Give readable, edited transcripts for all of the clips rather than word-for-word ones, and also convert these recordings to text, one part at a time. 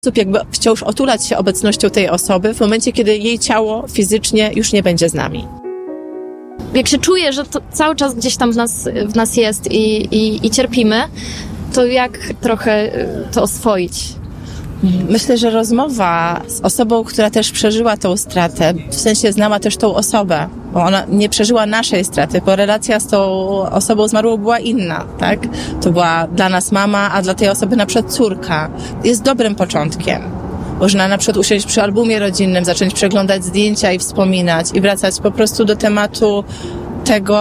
jakby wciąż otulać się obecnością tej osoby w momencie, kiedy jej ciało fizycznie już nie będzie z nami. Jak się czuje, że to cały czas gdzieś tam w nas jest i cierpimy, to jak trochę to oswoić? Myślę, że rozmowa z osobą, która też przeżyła tą stratę, w sensie znała też tą osobę, bo ona nie przeżyła naszej straty, bo relacja z tą osobą zmarłą była inna, tak? To była dla nas mama, a dla tej osoby na przykład córka. Jest dobrym początkiem. Można na przykład usiąść przy albumie rodzinnym, zacząć przeglądać zdjęcia i wspominać i wracać po prostu do tematu tego,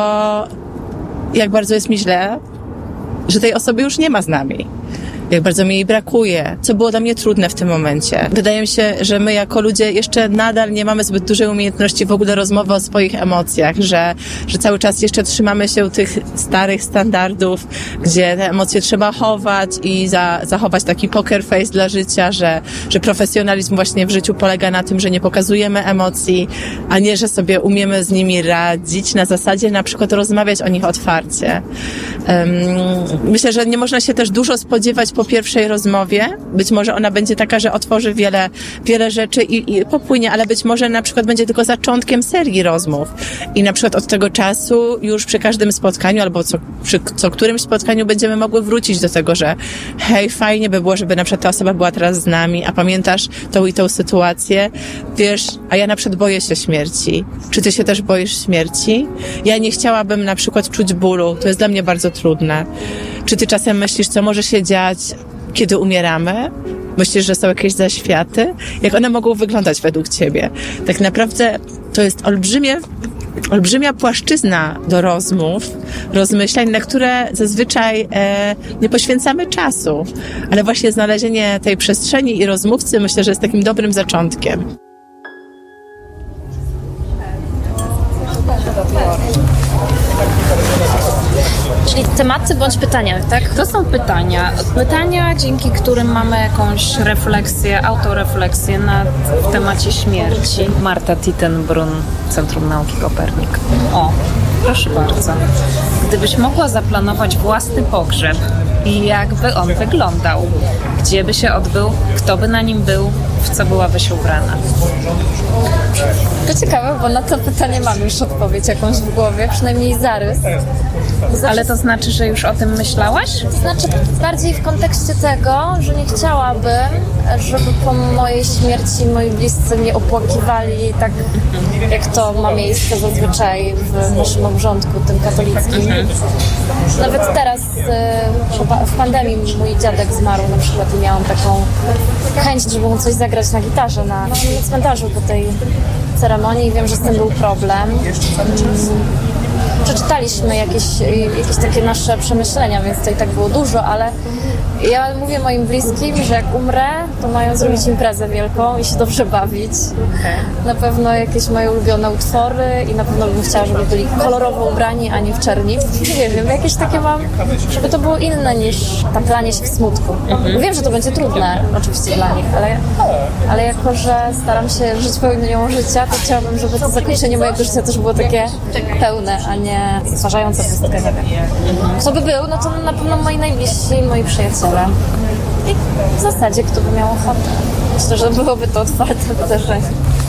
jak bardzo jest mi źle, że tej osoby już nie ma z nami. Jak bardzo mi jej brakuje, co było dla mnie trudne w tym momencie. Wydaje mi się, że my jako ludzie jeszcze nadal nie mamy zbyt dużej umiejętności w ogóle rozmowy o swoich emocjach, że cały czas jeszcze trzymamy się tych starych standardów, gdzie te emocje trzeba chować i zachować taki poker face dla życia, że profesjonalizm właśnie w życiu polega na tym, że nie pokazujemy emocji, a nie, że sobie umiemy z nimi radzić na zasadzie na przykład rozmawiać o nich otwarcie. Myślę, że nie można się też dużo spodziewać po pierwszej rozmowie. Być może ona będzie taka, że otworzy wiele rzeczy i popłynie, ale być może na przykład będzie tylko zaczątkiem serii rozmów. I na przykład od tego czasu już przy każdym spotkaniu albo przy co którymś spotkaniu będziemy mogły wrócić do tego, że hej, fajnie by było, żeby na przykład ta osoba była teraz z nami, a pamiętasz tą i tą sytuację? Wiesz, a ja na przykład boję się śmierci. Czy ty się też boisz śmierci? Ja nie chciałabym na przykład czuć bólu. To jest dla mnie bardzo trudne. Czy ty czasem myślisz, co może się dziać, kiedy umieramy? Myślisz, że są jakieś zaświaty? Jak one mogą wyglądać według ciebie? Tak naprawdę to jest olbrzymia płaszczyzna do rozmów, rozmyślań, na które zazwyczaj nie poświęcamy czasu. Ale właśnie znalezienie tej przestrzeni i rozmówcy myślę, że jest takim dobrym zaczątkiem. Czyli tematy bądź pytania, tak? To są pytania. Pytania, dzięki którym mamy jakąś refleksję, autorefleksję w temacie śmierci. Marta Tittenbrunn, Centrum Nauki Kopernik. O, proszę bardzo. Gdybyś mogła zaplanować własny pogrzeb i jakby on wyglądał, gdzie by się odbył, kto by na nim był, w co byłabyś ubrana? To ciekawe, bo na to pytanie mam już odpowiedź jakąś w głowie, przynajmniej zarys. Ale to znaczy, że już o tym myślałaś? To znaczy bardziej w kontekście tego, że nie chciałabym, żeby po mojej śmierci moi bliscy mnie opłakiwali tak, jak to ma miejsce zazwyczaj w naszym obrządku, tym katolickim. Nawet teraz w pandemii mój dziadek zmarł na przykład i miałam taką chęć, żeby mu coś zagrać na gitarze na cmentarzu po tej ceremonii i wiem, że z tym był problem. Przeczytaliśmy jakieś takie nasze przemyślenia, więc to i tak było dużo, ale ja mówię moim bliskim, że jak umrę, to mają zrobić imprezę wielką i się dobrze bawić. Na pewno jakieś moje ulubione utwory i na pewno bym chciała, żeby byli kolorowo ubrani, a nie w czerni. Nie wiem, jakieś takie mam, żeby to było inne niż taplanie się w smutku. Wiem, że to będzie trudne oczywiście dla nich, ale jako, że staram się żyć pełnią życia, to chciałabym, żeby to zakończenie mojego życia też było takie pełne, a nie stwarzające pustkę, nie wiem. Kto by był, no to na pewno moi najbliżsi, moi przyjaciele. I w zasadzie kto by miał ochotę. Myślę, że byłoby to otwarte wydarzenie.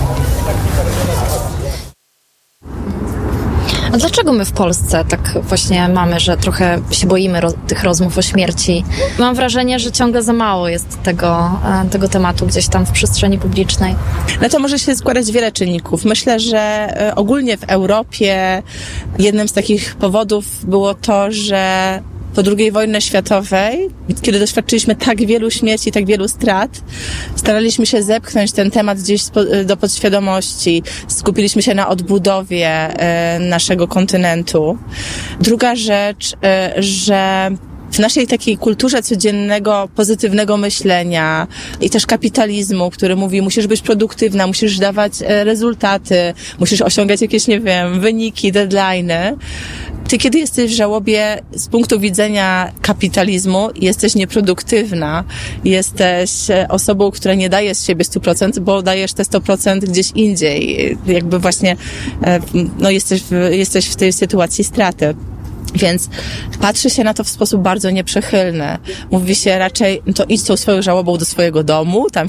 A dlaczego my w Polsce tak właśnie mamy, że trochę się boimy tych rozmów o śmierci? Mam wrażenie, że ciągle za mało jest tego tematu gdzieś tam w przestrzeni publicznej. No to może się składać wiele czynników. Myślę, że ogólnie w Europie jednym z takich powodów było to, że po II wojnie światowej, kiedy doświadczyliśmy tak wielu śmierci, tak wielu strat, staraliśmy się zepchnąć ten temat gdzieś do podświadomości. Skupiliśmy się na odbudowie naszego kontynentu. Druga rzecz, że w naszej takiej kulturze codziennego, pozytywnego myślenia i też kapitalizmu, który mówi, musisz być produktywna, musisz dawać rezultaty, musisz osiągać jakieś, nie wiem, wyniki, deadline'y. Ty, kiedy jesteś w żałobie z punktu widzenia kapitalizmu, jesteś nieproduktywna, jesteś osobą, która nie daje z siebie 100%, bo dajesz te 100% gdzieś indziej. Jakby właśnie, no jesteś w tej sytuacji straty. Więc patrzy się na to w sposób bardzo nieprzychylny. Mówi się raczej, to idź tą swoją żałobą do swojego domu, tam